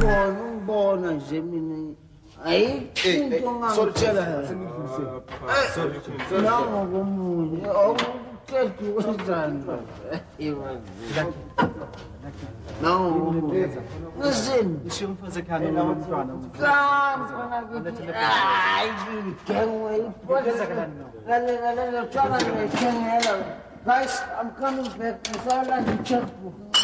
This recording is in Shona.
Ngibona nje mina. Ayikho ongangitshela. Sorry. Nawo komunye. Awuqedi wenzani? No. Listen. Ishumfaze khani nomntwana. Guys, I'm coming back.